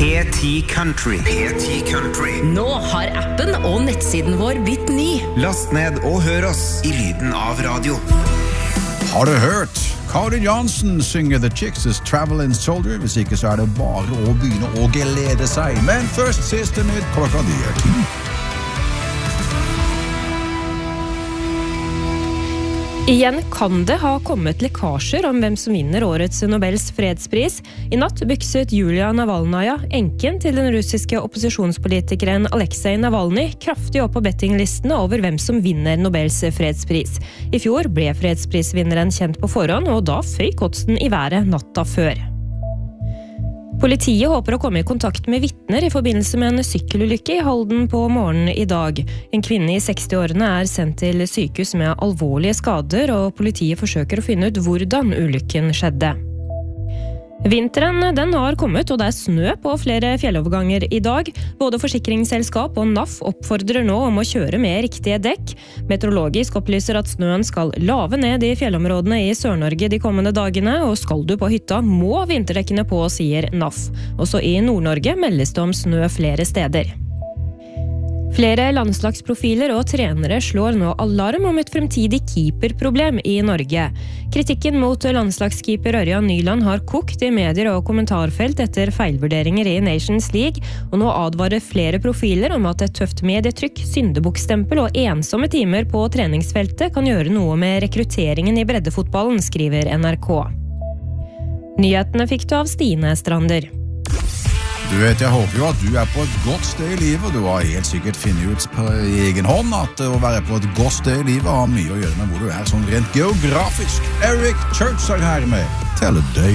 P10 Country. P10 Country. Nå har appen og nettsiden vår blitt ny. Last ned og hør oss i lyden av radio. Har du hørt? Carly Johnson synger The Chicks' Traveling Soldier. Hvis ikke så det bare å begynne å glede seg. Men først siste nytt klokka 10. Igjen kan det ha kommet lekkasjer om hvem som vinner årets Nobels fredspris. I natt bykset Julia Navalnaya, enken til den russiske opposisjonspolitikeren Alexei Navalny, kraftig opp på bettinglistene over hvem som vinner Nobels fredspris. I fjor ble fredsprisvinneren kjent på forhånd, og da føyk oddsen i været natta før. Politiet håper å komme i kontakt med vitner i forbindelse med en sykkelulykke i Halden på morgenen i dag. En kvinne i 60-årene sendt til sykehus med alvorlige skader, og politiet forsøker å finne ut hvordan ulykken skjedde. Vinteren den har kommet, og det snø på flere fjelloverganger i dag. Både forsikringsselskap og NAF oppfordrer nå om å kjøre med riktige dekk. Meteorologisk opplyser at snøen skal lave ned i fjellområdene i Sør-Norge de kommende dagene, og skal du på hytta må vinterdekkene på, sier NAF. Også i Nord-Norge meldes det om snø flere steder. Flere landslagsprofiler og trenere slår nå alarm om et fremtidig keeperproblem i Norge. Kritikken mot landslagskeeper Ørjan Nyland har kokt i medier og kommentarfelt etter feilvurderinger i Nations League, og nå advarer flere profiler om at et tøft medietrykk, syndebukkstempel og ensomme timer på treningsfeltet kan gjøre noe med rekrutteringen i breddefotballen, skriver NRK. Nyhetene fikk du av Stine Strander. Du vet, jeg håper jo at du på et godt sted i livet, og du har helt sikkert finnet ut på egen hånd at å være på et godt sted i livet har mye å gjøre med hvor du sånn rent geografisk. Eric Church her med Tell a Day.